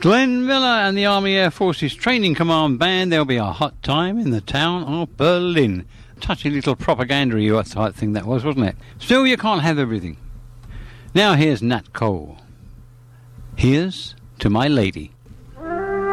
Glenn Miller and the Army Air Forces Training Command Band. There'll be a hot time in the town of Berlin. Touchy little propaganda type thing that was, wasn't it? Still, you can't have everything. Now here's Nat Cole. Here's to my lady.